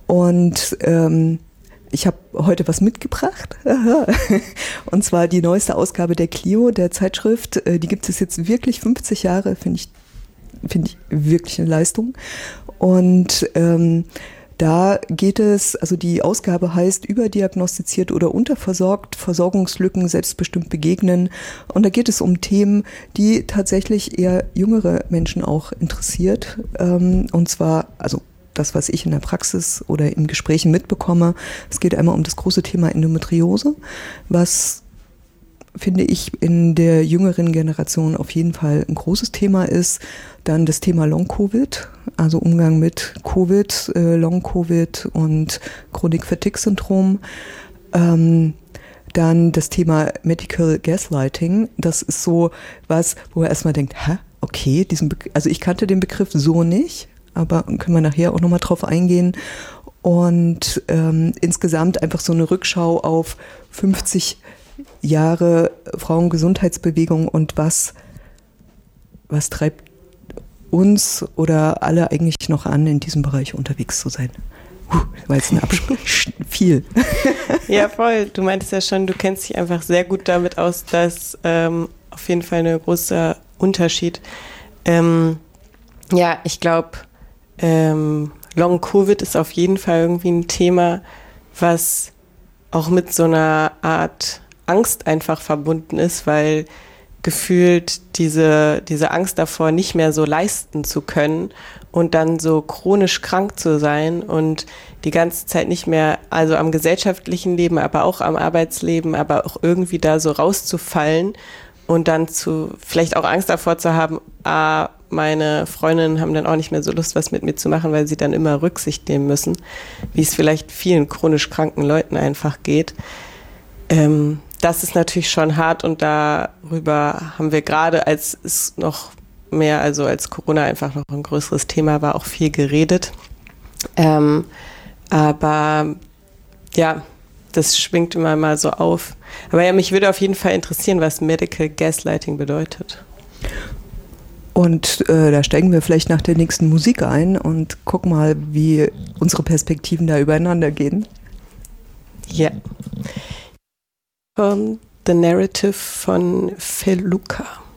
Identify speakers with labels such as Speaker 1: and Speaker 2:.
Speaker 1: Und ich habe heute was mitgebracht, und zwar die neueste Ausgabe der Clio, der Zeitschrift. Die gibt es jetzt wirklich 50 Jahre, finde ich wirklich eine Leistung. Und da geht es, also die Ausgabe heißt überdiagnostiziert oder unterversorgt, Versorgungslücken selbstbestimmt begegnen. Und da geht es um Themen, die tatsächlich eher jüngere Menschen auch interessiert. Und zwar, also das, was ich in der Praxis oder in Gesprächen mitbekomme. Es geht einmal um das große Thema Endometriose, was, finde ich, in der jüngeren Generation auf jeden Fall ein großes Thema ist. Dann das Thema Long-Covid, also Umgang mit Covid, Long-Covid und Chronic-Fatigue-Syndrom. Dann das Thema Medical Gaslighting. Das ist so was, wo er erstmal denkt, okay, also ich kannte den Begriff so nicht, aber können wir nachher auch nochmal drauf eingehen. Und insgesamt einfach so eine Rückschau auf 50 Jahre Frauengesundheitsbewegung und was treibt uns oder alle eigentlich noch an, in diesem Bereich unterwegs zu sein. War jetzt ein viel.
Speaker 2: Ja, voll. Du meintest ja schon, du kennst dich einfach sehr gut damit aus, dass auf jeden Fall ein großer Unterschied. Ja, ich glaube, Long-Covid ist auf jeden Fall irgendwie ein Thema, was auch mit so einer Art Angst einfach verbunden ist, weil gefühlt diese Angst davor, nicht mehr so leisten zu können und dann so chronisch krank zu sein und die ganze Zeit nicht mehr, also am gesellschaftlichen Leben, aber auch am Arbeitsleben, aber auch irgendwie da so rauszufallen und dann vielleicht auch Angst davor zu haben, meine Freundinnen haben dann auch nicht mehr so Lust, was mit mir zu machen, weil sie dann immer Rücksicht nehmen müssen, wie es vielleicht vielen chronisch kranken Leuten einfach geht. Das ist natürlich schon hart und darüber haben wir gerade, als es noch mehr, also als Corona einfach noch ein größeres Thema war, auch viel geredet. Aber ja, das schwingt immer mal so auf. Aber ja, mich würde auf jeden Fall interessieren, was Medical Gaslighting bedeutet.
Speaker 1: Und da steigen wir vielleicht nach der nächsten Musik ein und gucken mal, wie unsere Perspektiven da übereinander gehen.
Speaker 2: Ja. The Narrative von Feluca.